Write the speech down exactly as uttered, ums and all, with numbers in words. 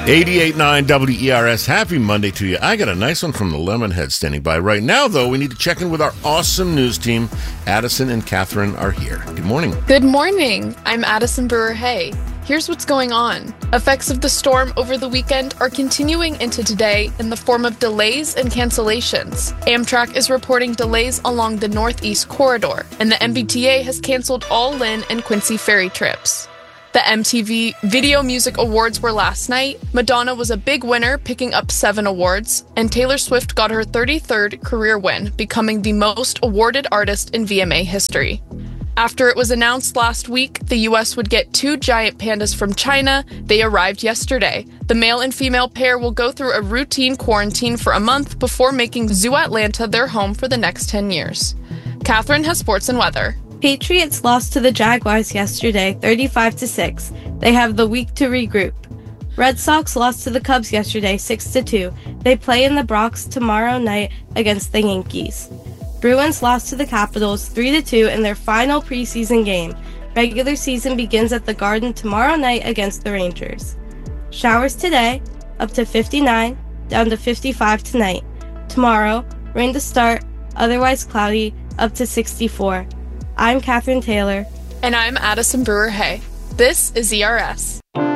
eighty-eight point nine W E R S. Happy Monday to you. I got a nice one from the Lemonhead standing by right now, though. We need to check in with our awesome news team. Addison and Catherine are here. Good morning. Good morning. I'm Addison Brewer-Hay. Here's what's going on. Effects of the storm over the weekend are continuing into today in the form of delays and cancellations. Amtrak is reporting delays along the Northeast Corridor, and the M B T A has canceled all Lynn and Quincy ferry trips. The M T V Video Music Awards were last night. Madonna was a big winner, picking up seven awards, and Taylor Swift got her thirty-third career win, becoming the most awarded artist in V M A history. After it was announced last week the U S would get two giant pandas from China, they arrived yesterday. The male and female pair will go through a routine quarantine for a month before making Zoo Atlanta their home for the next ten years. Catherine has sports and weather. Patriots lost to the Jaguars yesterday, thirty-five to six. They have the week to regroup. Red Sox lost to the Cubs yesterday, six to two. They play in the Bronx tomorrow night against the Yankees. Bruins lost to the Capitals, three to two in their final preseason game. Regular season begins at the Garden tomorrow night against the Rangers. Showers today, up to fifty-nine, down to fifty-five tonight. Tomorrow, rain to start, otherwise cloudy, up to sixty-four. I'm Catherine Taylor. And I'm Addison Brewer-Hay. This is E R S.